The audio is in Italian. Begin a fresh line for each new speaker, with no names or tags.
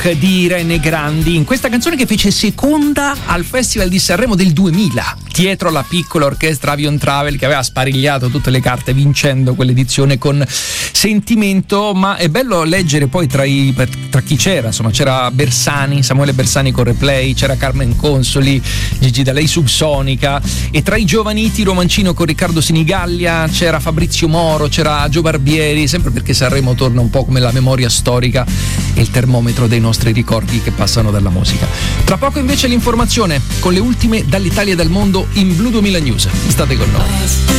Rock di Irene Grandi, in questa canzone che fece seconda al Festival di Sanremo del 2000, dietro la piccola orchestra Avion Travel che aveva sparigliato tutte le carte vincendo quell'edizione con sentimento. Ma è bello leggere poi tra chi c'era, insomma c'era Bersani, Samuele Bersani con Replay, c'era Carmen Consoli, Gigi D'Alei Subsonica, e tra i giovaniti Romancino con Riccardo Sinigallia, c'era Fabrizio Moro, c'era Gio Barbieri, sempre perché Sanremo torna un po' come la memoria storica e il termometro dei nostri ricordi che passano dalla musica. Tra poco invece l'informazione con le ultime dall'Italia e dal mondo in Blu 2000 News. State con noi.